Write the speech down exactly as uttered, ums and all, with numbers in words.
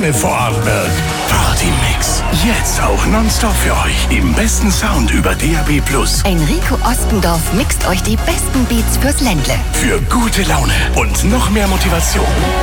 Sonne Vorarlberg. Party-Mix. Jetzt auch nonstop für euch. Im besten Sound über D A B plus. Enrico Ostendorf mixt euch die besten Beats fürs Ländle. Für gute Laune und noch mehr Motivation.